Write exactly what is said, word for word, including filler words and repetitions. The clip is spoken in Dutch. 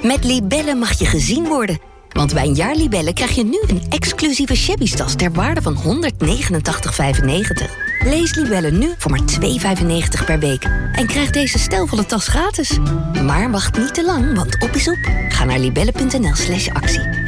Met Libellen mag je gezien worden. Want bij een jaar Libellen krijg je nu een exclusieve shabby-tas ter waarde van honderdnegenentachtig vijfennegentig. Lees Libellen nu voor maar twee euro vijfennegentig per week. En krijg deze stijlvolle tas gratis. Maar wacht niet te lang, want op is op. Ga naar libellen punt n l slash actie.